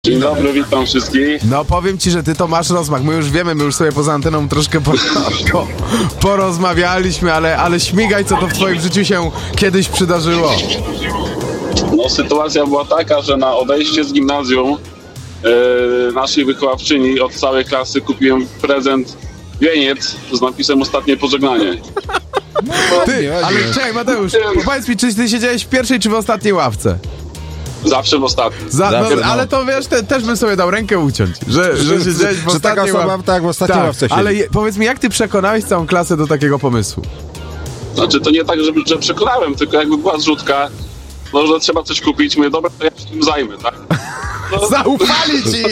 Dzień dobry, witam wszystkich. No powiem ci, że ty to masz rozmach. My już wiemy, my już sobie poza anteną troszkę porozmawialiśmy, ale śmigaj, co to w twoim życiu się kiedyś przydarzyło. No, sytuacja była taka, że na odejście z gimnazjum naszej wychowawczyni od całej klasy kupiłem prezent, wieniec z napisem ostatnie pożegnanie. Ty, ale czekaj Mateusz, powiedz mi, czy ty siedziałeś w pierwszej czy w ostatniej ławce? Zawsze w ostatnim. Ale to wiesz, też bym sobie dał rękę uciąć, że siedziałeś w ostatniej taka osoba tak w ostatniej ławce siedzi. Ale powiedz mi, jak ty przekonałeś całą klasę do takiego pomysłu? Znaczy, to nie tak, że przekonałem, tylko jakby była zrzutka, no, że trzeba coś kupić, mówię, dobra, to ja się tym zajmę, tak? No, Zaufali ci!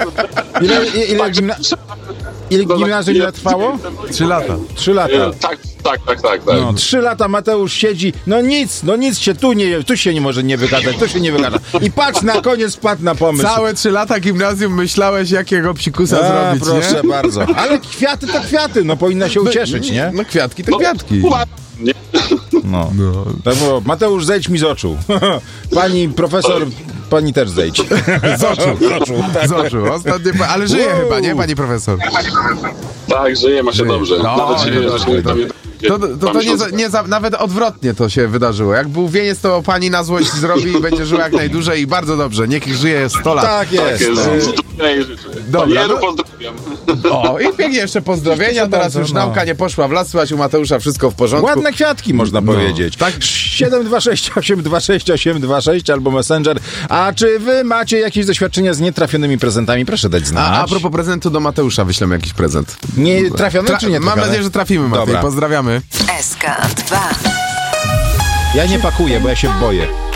Ile gimnazjum trwało? 3 lata. 3 lata. Tak. No, 3 lata Mateusz siedzi, nic się tu się nie może nie wygadać, tu się nie wygada. I patrz, na koniec wpadł na pomysł. Całe 3 lata gimnazjum myślałeś, jakiego psikusa zrobić, proszę nie? bardzo. Ale kwiaty to kwiaty, no powinna się ucieszyć, nie? No kwiatki to kwiatki. Nie? No. Tak było. Mateusz, zejdź mi z oczu. Pani profesor, pani też zejdź. Z oczu. Ostatnie, ale żyje chyba, nie, pani profesor? Tak, żyje, ma się dobrze. No, Nawet się nawet odwrotnie to się wydarzyło. Jak był wieniec, to pani na złość zrobi i będzie żyła jak najdłużej i bardzo dobrze. Niech żyje 100 lat. Tak jest. Dobra, pozdrawiam. O, i pięknie jeszcze pozdrowienia. Teraz już nauka nie poszła w las, słychać u Mateusza wszystko w porządku. Ładne kwiatki, można powiedzieć. Tak. 726 826 826 albo Messenger. A czy wy macie jakieś doświadczenia z nietrafionymi prezentami? Proszę dać znać. A propos prezentu, do Mateusza wyślemy jakiś prezent. Nie trafiony czy nie trafiony? Mam nadzieję, że trafimy, Matej. Dobra. Pozdrawiamy. SK2. Ja nie pakuję, bo ja się boję.